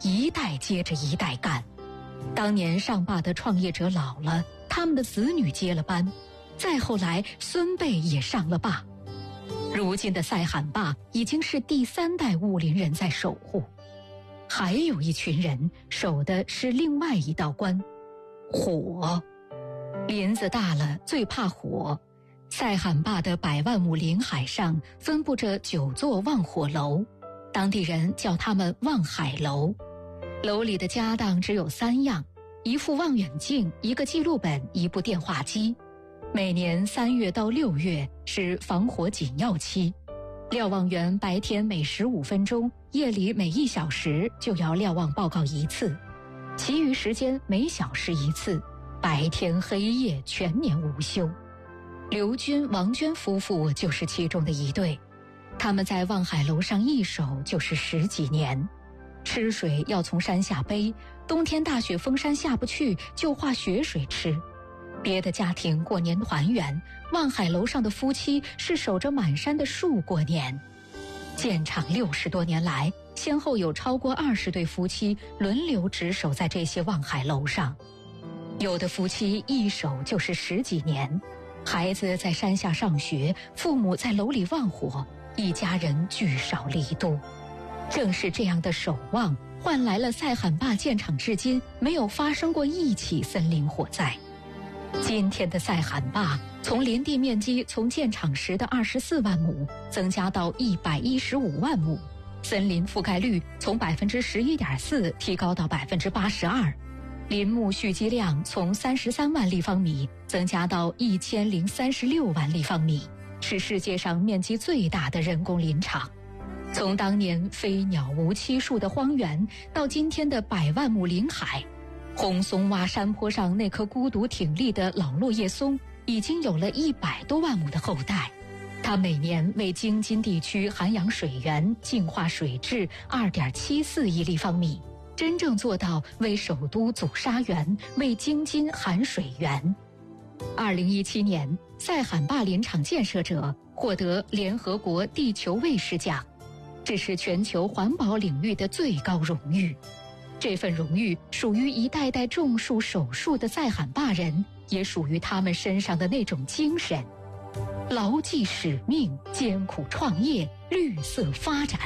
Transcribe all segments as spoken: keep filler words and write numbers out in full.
一代接着一代干。当年上坝的创业者老了，他们的子女接了班，再后来孙辈也上了坝。如今的赛罕坝已经是第三代雾林人在守护，还有一群人守的是另外一道关——火。林子大了最怕火，赛罕坝的百万亩林海上分布着九座望火楼，当地人叫他们望海楼。楼里的家当只有三样：一副望远镜，一个记录本，一部电话机。每年三月到六月是防火紧要期，瞭望员白天每十五分钟，夜里每一小时就要瞭望报告一次，其余时间每小时一次，白天黑夜全年无休。刘军、王娟夫妇就是其中的一对，他们在望海楼上一守就是十几年。吃水要从山下背，冬天大雪封山下不去，就化雪水吃。别的家庭过年团圆，望海楼上的夫妻是守着满山的树过年。建厂六十多年来，先后有超过二十对夫妻轮流值守在这些望海楼上，有的夫妻一守就是十几年。孩子在山下上学，父母在楼里望火，一家人聚少离多。正是这样的守望，换来了赛罕坝建厂至今没有发生过一起森林火灾。今天的赛罕坝从林地面积从建厂时的二十四万亩增加到一百一十五万亩，森林覆盖率从百分之十一点四提高到百分之八十二，林木蓄积量从三十三万立方米增加到一千零三十六万立方米，是世界上面积最大的人工林场。从当年飞鸟无栖树的荒原，到今天的百万亩林海，红松洼山坡上那棵孤独挺立的老落叶松，已经有了一百多万亩的后代。它每年为京津地区涵养水源、净化水质二点七四亿立方米，真正做到为首都阻沙源，为京津含水源。二零一七年，赛罕坝林场建设者获得联合国地球卫士奖。这是全球环保领域的最高荣誉，这份荣誉属于一代代种树守树的赛罕坝人，也属于他们身上的那种精神：牢记使命，艰苦创业，绿色发展。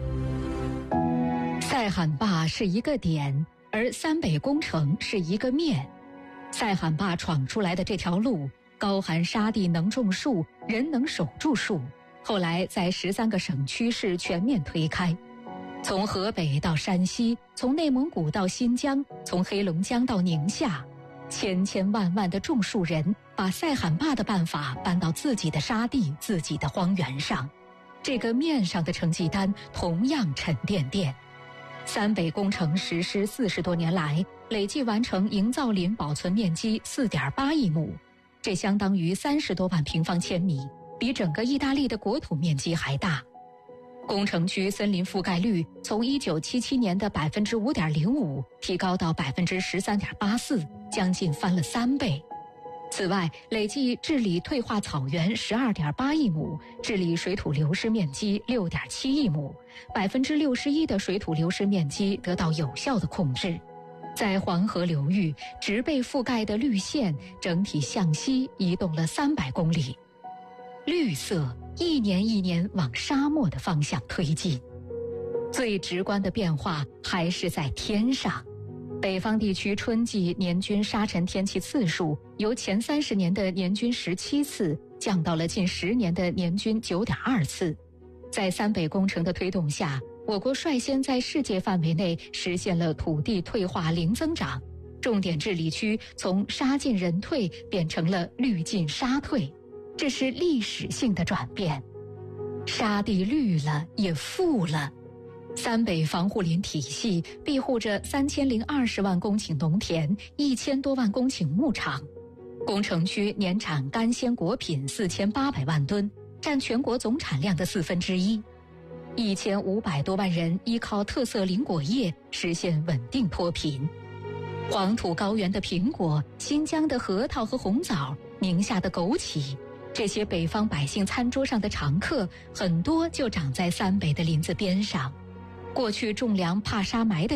赛罕坝是一个点，而三北工程是一个面。赛罕坝闯出来的这条路，高含沙地能种树，人能守住树。后来在十三个省区市全面推开，从河北到山西，从内蒙古到新疆，从黑龙江到宁夏，千千万万的种树人把赛罕坝的办法搬到自己的沙地、自己的荒原上。这个面上的成绩单同样沉甸甸。三北工程实施四十多年来，累计完成营造林保存面积四点八亿亩，这相当于三十多万平方千米。比整个意大利的国土面积还大。工程区森林覆盖率从一九七七年的百分之五点零五提高到百分之十三点八四，将近翻了三倍。此外，累计治理退化草原十二点八亿亩，治理水土流失面积六点七亿亩，百分之六十一的水土流失面积得到有效的控制。在黄河流域，植被覆盖的绿线整体向西移动了三百公里。绿色一年一年往沙漠的方向推进。最直观的变化还是在天上。北方地区春季年均沙尘天气次数由前三十年的年均十七次降到了近十年的年均九点二次。在三北工程的推动下，我国率先在世界范围内实现了土地退化零增长，重点治理区从沙进人退变成了绿进沙退。这是历史性的转变，沙地绿了也富了。三北防护林体系庇护着三千零二十万公顷农田，一千多万公顷牧场。工程区年产干鲜果品四千八百万吨，占全国总产量的四分之一。一千五百多万人依靠特色林果业实现稳定脱贫。黄土高原的苹果，新疆的核桃和红枣，宁夏的枸杞，这些北方百姓餐桌上的常客，很多就长在三北的林子边上。过去种粮怕沙霾的